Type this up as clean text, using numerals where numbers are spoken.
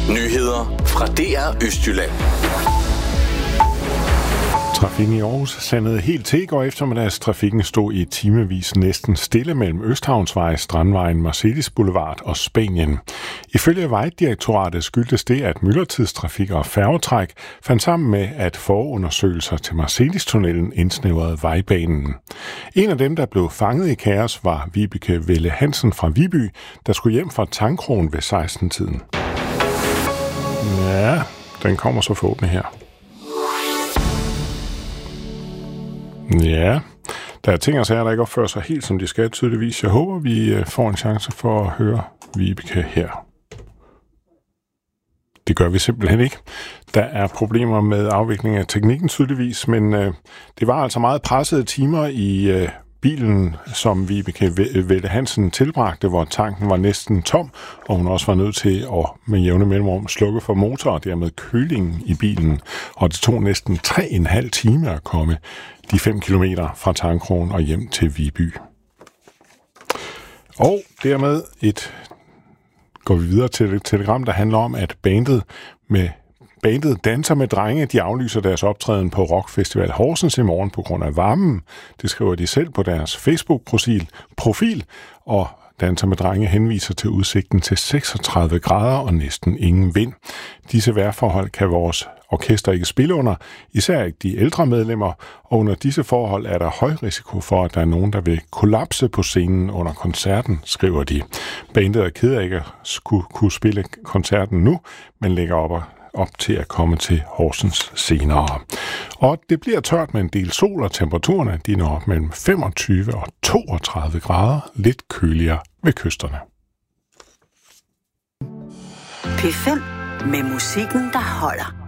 Nyheder fra DR Østjylland. Trafikken i Aarhus sandede helt til i går eftermiddags. Trafikken stod i timevis næsten stille mellem Østhavnsvej, Strandvejen, Marselis Boulevard og Spanien. Ifølge Vejdirektoratet skyldtes det, at myldretidstrafik og færgetræk fandt sammen med, at forundersøgelser til Marselis-tunnelen indsnævrede vejbanen. En af dem, der blev fanget i kaos, var Vibeke Velle Hansen fra Viby, der skulle hjem fra Tangkrogen ved 16-tiden. Ja, den kommer så forhåbentlig her. Ja, der er ting og sager, der ikke opfører sig helt som de skal tydeligvis. Jeg håber, vi får en chance for at høre Vibeke her. Det gør vi simpelthen ikke. Der er problemer med afvikling af teknikken tydeligvis, men det var altså meget pressede timer i bilen, som Vibeke Velle Hansen tilbragte, hvor tanken var næsten tom, og hun også var nødt til at med jævne mellemrum slukke for motor og dermed kølingen i bilen. Og det tog næsten 3,5 timer at komme de 5 kilometer fra Tangkrogen og hjem til Viby. Og dermed går vi videre til et telegram, der handler om, at bandet Danser med Drenge, de aflyser deres optræden på Rockfestival Horsens i morgen på grund af varmen. Det skriver de selv på deres Facebook-profil, og Danser med Drenge henviser til udsigten til 36 grader og næsten ingen vind. Disse vejrforhold kan vores orkester ikke spille under, især ikke de ældre medlemmer, og under disse forhold er der høj risiko for, at der er nogen, der vil kollapse på scenen under koncerten, skriver de. Bandet er ked af ikke at kunne spille koncerten nu, men lægger op til at komme til Horsens senere. Og det bliver tørt med en del sol, og temperaturerne de når op mellem 25 og 32 grader, lidt køligere ved kysterne. P5 med musikken, der holder.